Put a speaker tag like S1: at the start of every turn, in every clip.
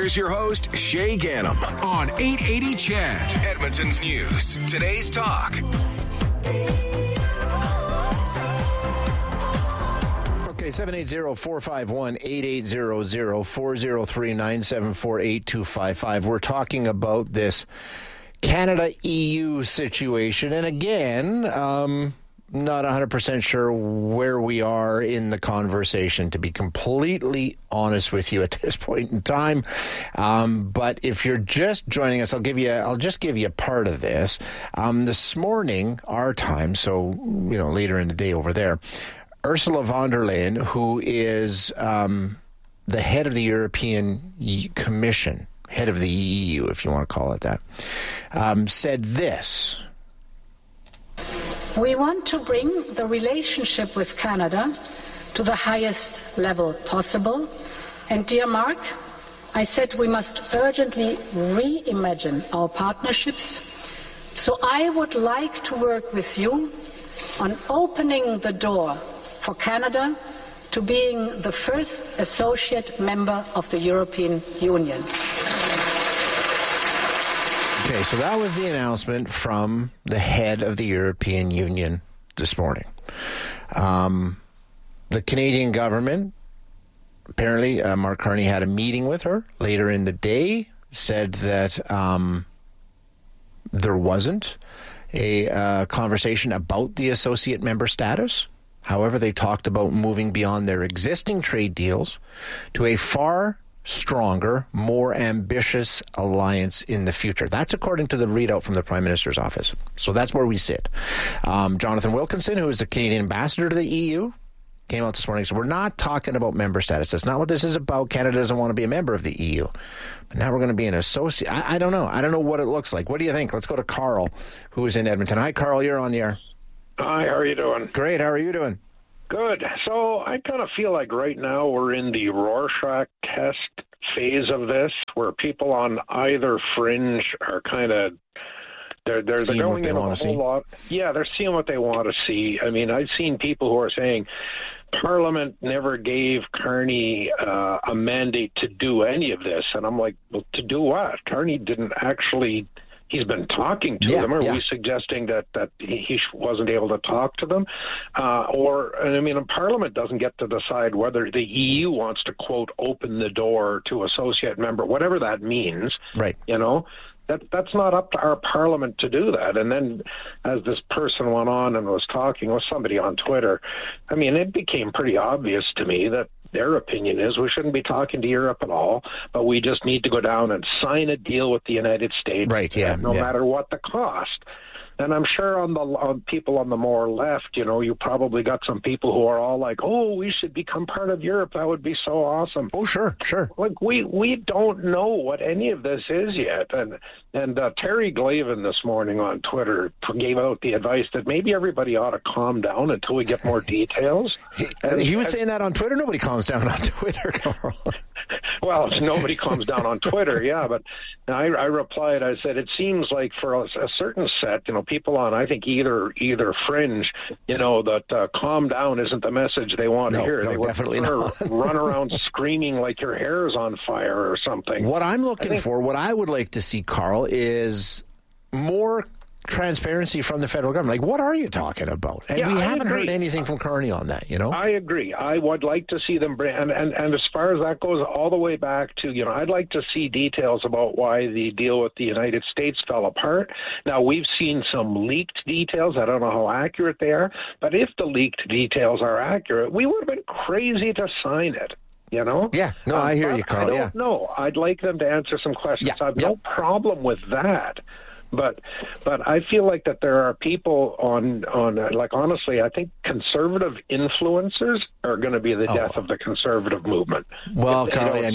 S1: Here's your host, Shay Gannam, on 880 CHED, Edmonton's News. Today's Talk.
S2: Okay, 780-451-8800, 403-974-8255. We're talking about this Canada-EU situation. And again, not 100% sure where we are in the conversation, to be completely honest with you at this point in time. But if you're just joining us, I'll just give you a part of this. This morning, our time, so, later in the day over there, Ursula von der Leyen, who is the head of the European Commission, head of the EU, if you want to call it that, said this.
S3: We want to bring the relationship with Canada to the highest level possible. And dear Mark, I said we must urgently reimagine our partnerships. So I would like to work with you on opening the door for Canada to being the first associate member of the European Union.
S2: Okay, so that was the announcement from the head of the European Union this morning. The Canadian government, apparently, Mark Carney had a meeting with her later in the day, said that there wasn't a conversation about the associate member status. However, they talked about moving beyond their existing trade deals to a far stronger, more ambitious alliance in the future. That's according to the readout from the Prime Minister's office. So that's where we sit. Jonathan Wilkinson, who is the Canadian ambassador to the EU, came out this morning. So we're not talking about member status. That's not what this is about. Canada doesn't want to be a member of the EU. But now we're going to be an associate. I don't know. I don't know what it looks like. What do you think? Let's go to Carl, who is in Edmonton. Hi, Carl. You're on the air.
S4: Hi, how are you doing?
S2: Great. How are you doing?
S4: Good. So I kind of feel like right now we're in the Rorschach test phase of this, where people on either fringe are kind of they're going in a whole lot. Yeah, they're seeing what they want to see. I mean, I've seen people who are saying Parliament never gave Carney a mandate to do any of this, and I'm like, well, to do what? Carney didn't actually. He's been talking to them. Are we suggesting that he wasn't able to talk to them? Parliament doesn't get to decide whether the EU wants to, quote, open the door to associate member, whatever that means.
S2: Right.
S4: That's not up to our Parliament to do that. And then as this person went on and was talking with somebody on Twitter, I mean, it became pretty obvious to me that their opinion is we shouldn't be talking to Europe at all, but we just need to go down and sign a deal with the United States, no matter what the cost. And I'm sure on people on the more left, you probably got some people who are all like, oh, we should become part of Europe. That would be so awesome.
S2: Oh, sure.
S4: Like, we don't know what any of this is yet. And Terry Glavin this morning on Twitter gave out the advice that maybe everybody ought to calm down until we get more details.
S2: He was saying that on Twitter? Nobody calms down on Twitter, Carl.
S4: Well, nobody calms down on Twitter, yeah. But I replied, I said, it seems like for a certain set, people on, I think, either fringe, that calm down isn't the message they want to hear. They
S2: definitely not.
S4: Run around screaming like your hair is on fire or something.
S2: What I'm looking for, what I would like to see, Carl, is more transparency from the federal government. Like, what are you talking about? And we haven't heard anything from Carney on that,
S4: I agree. I would like to see them bring, and as far as that goes, all the way back to, I'd like to see details about why the deal with the United States fell apart. Now, we've seen some leaked details. I don't know how accurate they are, but if the leaked details are accurate, we would have been crazy to sign it.
S2: Yeah, no, I hear you, Carl.
S4: I don't know. I'd like them to answer some questions. I have no problem with that. But I feel like that there are people on honestly, I think conservative influencers are going to be the death of the conservative movement.
S2: Well, Carly,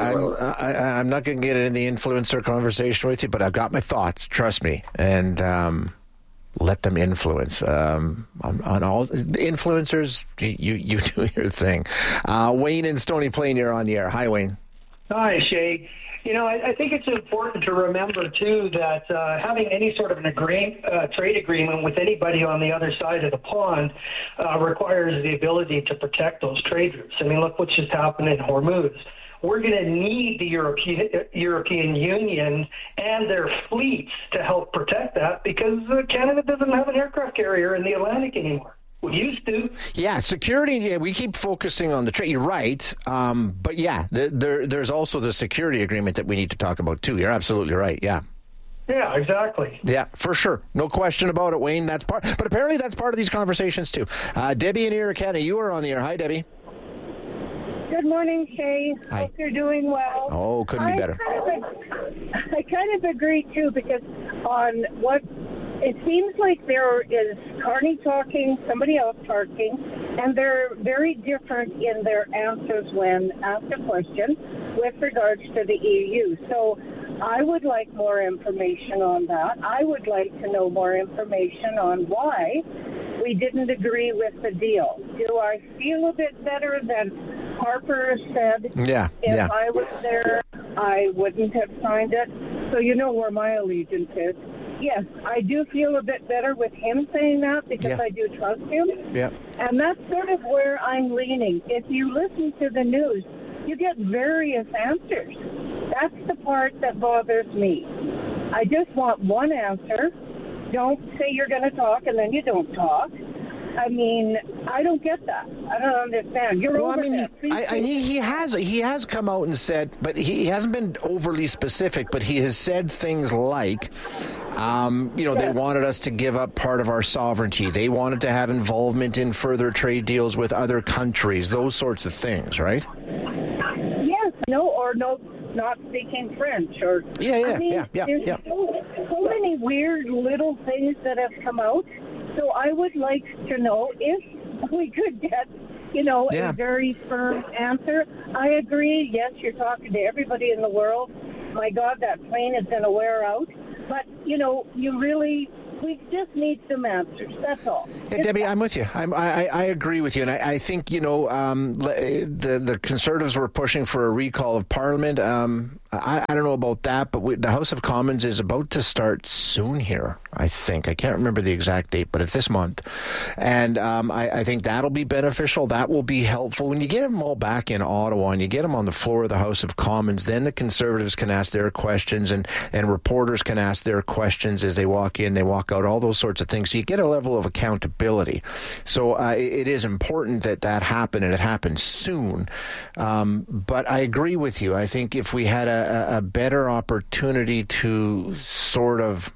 S2: I'm not going to get in the influencer conversation with you, but I've got my thoughts. Trust me, and let them influence. On all influencers, you do your thing. Wayne in Stony Plain, you're on the air. Hi, Wayne.
S5: Hi, Shay. I think it's important to remember, too, that having any sort of trade agreement with anybody on the other side of the pond requires the ability to protect those trade routes. I mean, look what just happened in Hormuz. we're going to need the European Union and their fleets to help protect that, because Canada doesn't have an aircraft carrier in the Atlantic anymore. We used to.
S2: Yeah, security, yeah, we keep focusing on the trade. You're right. But yeah, there's also the security agreement that we need to talk about too. You're absolutely right. Yeah.
S5: Yeah, exactly.
S2: Yeah, for sure. No question about it, Wayne. But apparently that's part of these conversations too. Debbie in Erie County, you are on the air. Hi, Debbie.
S6: Good morning, Shay.
S2: Hi.
S6: Hope you're doing well.
S2: Oh, couldn't be better.
S6: I kind of agree, too, because on what it seems like there is Carney talking, somebody else talking, and they're very different in their answers when asked a question with regards to the EU. So I would like more information on that. I would like to know more information on why we didn't agree with the deal. Do I feel a bit better than Harper said?
S2: Yeah.
S6: If I was there, I wouldn't have signed it. So you know where my allegiance is. Yes, I do feel a bit better with him saying that, because I do trust him.
S2: Yeah.
S6: And that's sort of where I'm leaning. If you listen to the news, you get various answers. That's the part that bothers me. I just want one answer. Don't say you're going to talk and then you don't talk. I mean, I don't get that. I don't understand. You're over that.
S2: He has come out and said, but he hasn't been overly specific, but he has said things like, they wanted us to give up part of our sovereignty. They wanted to have involvement in further trade deals with other countries, those sorts of things, right?
S6: Yes, not speaking French, or there's so many weird little things that have come out. So I would like to know if we could get, a very firm answer. I agree. Yes, you're talking to everybody in the world. My God, that plane is going to wear out. But, we just need some answers. That's all.
S2: Yeah, Debbie, I'm with you. I agree with you. And I think, the Conservatives were pushing for a recall of Parliament. I don't know about that, but the House of Commons is about to start soon here, I think. I can't remember the exact date, but it's this month. And I think that'll be beneficial. That will be helpful. When you get them all back in Ottawa and you get them on the floor of the House of Commons, then the Conservatives can ask their questions and reporters can ask their questions as they walk in, they walk out, all those sorts of things. So you get a level of accountability. So it is important that happen, and it happens soon. But I agree with you. I think if we had a better opportunity to sort of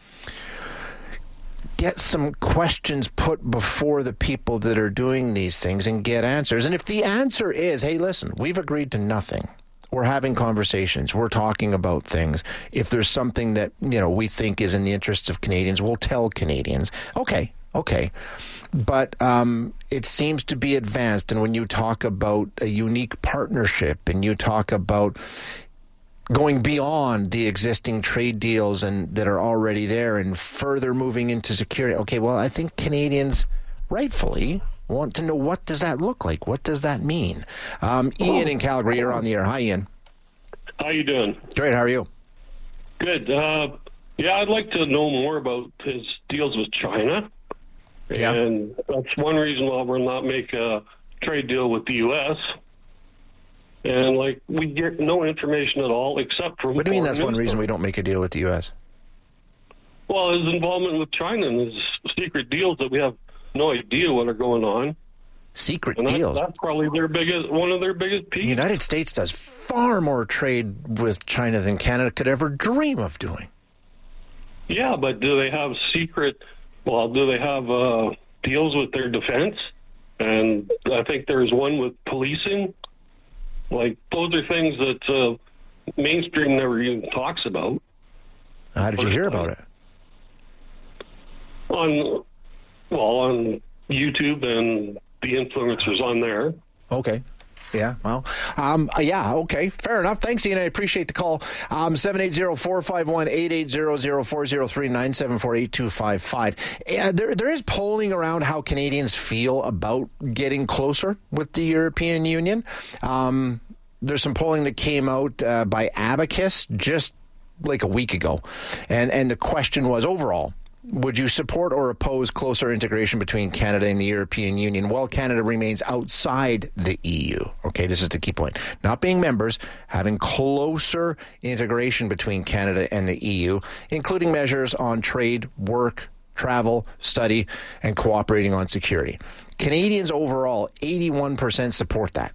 S2: get some questions put before the people that are doing these things and get answers. And if the answer is, hey, listen, we've agreed to nothing. We're having conversations. We're talking about things. If there's something that, we think is in the interests of Canadians, we'll tell Canadians. Okay. But it seems to be advanced. And when you talk about a unique partnership and you talk about going beyond the existing trade deals and that are already there and further moving into security, okay, well, I think Canadians rightfully want to know, what does that look like? What does that mean? Ian in Calgary, you're on the air. Hi, Ian.
S7: How you doing?
S2: Great. How are you?
S7: Good. I'd like to know more about his deals with China.
S2: Yeah.
S7: And that's one reason why we're not make a trade deal with the U.S. And, we get no information at all except from...
S2: What do you mean that's one reason we don't make a deal with the U.S.?
S7: Well, his involvement with China and his secret deals that we have no idea what are going on.
S2: Secret deals?
S7: That's probably one of their biggest pieces.
S2: The United States does far more trade with China than Canada could ever dream of doing.
S7: Yeah, but do they have deals with their defense? And I think there's one with policing. Those are things that mainstream never even talks about.
S2: How did you hear about it?
S7: On YouTube and the influencers on there.
S2: Okay. Yeah, well, okay, fair enough. Thanks, Ian. I appreciate the call. 780-451-8800-403-974-8255. There is polling around how Canadians feel about getting closer with the European Union. There's some polling that came out by Abacus just like a week ago, and the question was, overall, would you support or oppose closer integration between Canada and the European Union while Canada remains outside the EU? Okay, this is the key point. Not being members, having closer integration between Canada and the EU, including measures on trade, work, travel, study, and cooperating on security. Canadians overall, 81% support that.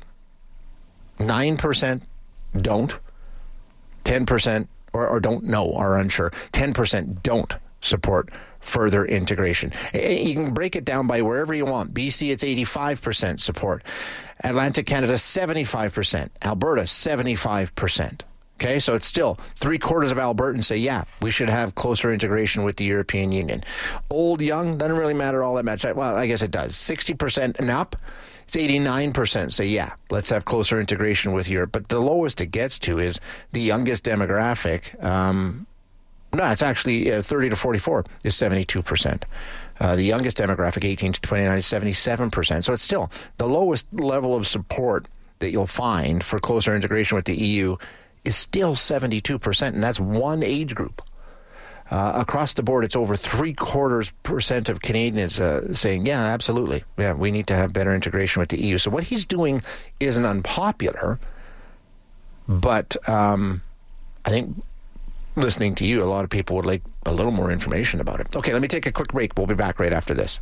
S2: 9% don't. 10% or don't know, are unsure. 10% don't support further integration. You can break it down by wherever you want. BC, it's 85% support. Atlantic Canada, 75%. Alberta, 75%. Okay, so it's still 3/4 of Albertans say, yeah, we should have closer integration with the European Union. Old, young, doesn't really matter all that much. Well, I guess it does. 60% and up, it's 89% say, yeah, let's have closer integration with Europe. But the lowest it gets to is the youngest demographic. No, it's actually 30 to 44 is 72%. The youngest demographic, 18 to 29, is 77%. So it's still the lowest level of support that you'll find for closer integration with the EU is still 72%, and that's one age group. Across the board, it's over 3/4% of Canadians saying, yeah, absolutely. Yeah, we need to have better integration with the EU. So what he's doing isn't unpopular, but I think listening to you, a lot of people would like a little more information about it. Okay, let me take a quick break. We'll be back right after this.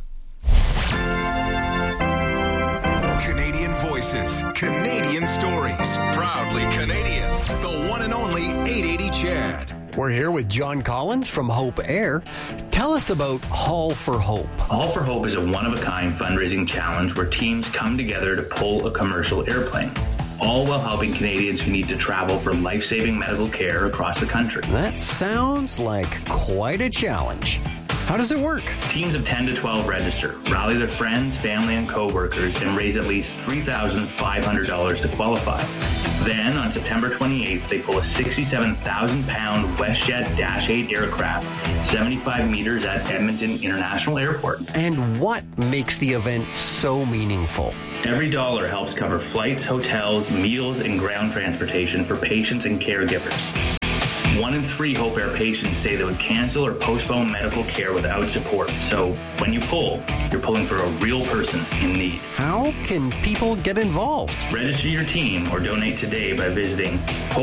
S1: Canadian voices, Canadian stories, proudly Canadian. The one and only 880 Chad.
S8: We're here with John Collins from Hope Air. Tell us about Haul for Hope.
S9: Haul for Hope is a one-of-a-kind fundraising challenge where teams come together to pull a commercial airplane, all while helping Canadians who need to travel for life-saving medical care across the country.
S8: That sounds like quite a challenge. How does it work?
S9: Teams of 10 to 12 register, rally their friends, family, and co-workers, and raise at least $3,500 to qualify. Then, on September 28th, they pull a 67,000-pound WestJet Dash 8 aircraft 75 meters at Edmonton International Airport.
S8: And what makes the event so meaningful?
S9: Every dollar helps cover flights, hotels, meals, and ground transportation for patients and caregivers. 1 in 3 Hope Air patients say they would cancel or postpone medical care without support. So when you pull, you're pulling for a real person in need.
S8: How can people get involved?
S9: Register your team or donate today by visiting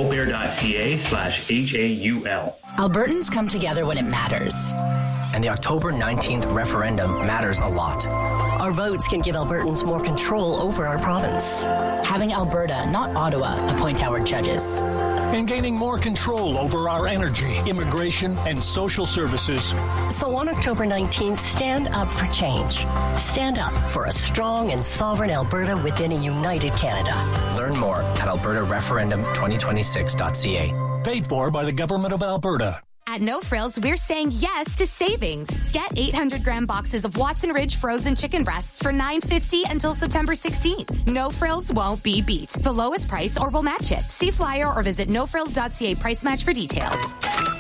S9: hopeair.ca/HAUL.
S10: Albertans come together when it matters.
S11: And the October 19th referendum matters a lot.
S12: Our votes can give Albertans more control over our province.
S10: Having Alberta, not Ottawa, appoint our judges.
S13: And gaining more control over our energy, immigration, and social services.
S12: So on October 19th, stand up for change. Stand up for a strong and sovereign Alberta within a united Canada.
S11: Learn more at albertareferendum2026.ca.
S13: Paid for by the Government of Alberta.
S14: At No Frills, we're saying yes to savings. Get 800-gram boxes of Watson Ridge frozen chicken breasts for $9.50 until September 16th. No Frills won't be beat. The lowest price or we'll match it. See flyer or visit nofrills.ca price match for details.